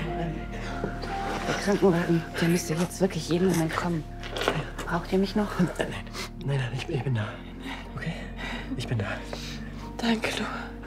Der Krankenwagen, der müsste jetzt wirklich jeden Moment kommen. Braucht ihr mich noch? Nein, ich bin da. Okay? Ich bin da. Danke, Lu.